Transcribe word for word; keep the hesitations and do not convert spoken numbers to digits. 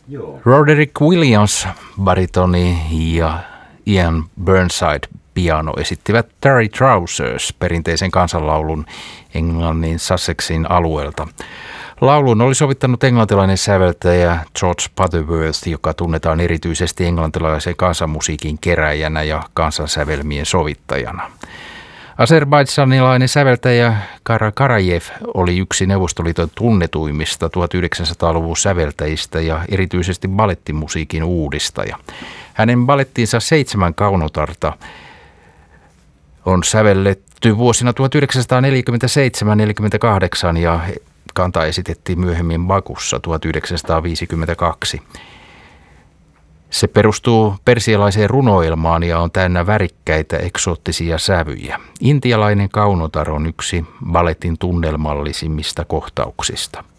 Roderick Williams baritoni ja Ian Burnside piano esittivät Terry Trousers perinteisen kansanlaulun Englannin Sussexin alueelta. Laulun oli sovittanut englantilainen säveltäjä George Butterworth, joka tunnetaan erityisesti englantilaisen kansanmusiikin keräjänä ja kansansävelmien sovittajana. Azerbaidžanilainen säveltäjä Kara Karajev oli yksi Neuvostoliiton tunnetuimmista tuhatyhdeksänsataaluvun säveltäjistä ja erityisesti balettimusiikin uudistaja. Hänen balettinsa Seitsemän kaunotarta on sävelletty vuosina tuhatyhdeksänsataaneljäkymmentäseitsemän neljäkymmentäkahdeksan ja kanta esitettiin myöhemmin Bakussa tuhatyhdeksänsataaviisikymmentäkaksi. Se perustuu persialaiseen runoilmaan ja on täynnä värikkäitä eksoottisia sävyjä. Intialainen kaunotar on yksi balletin tunnelmallisimmista kohtauksista.